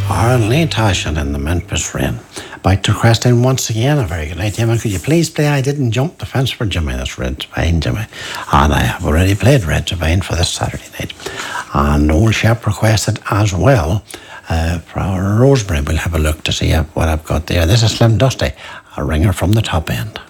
Aaron Lee Tashan in the Memphis Rain. Back to Creston once again. A very good night, Jimmy. Could you please play I Didn't Jump the Fence for Jimmy? That's Red Divine, Jimmy. And I have already played Red Divine for this Saturday night. And Old Shep requested as well for Rosemary. We'll have a look to see what I've got there. This is Slim Dusty, a ringer from the top end.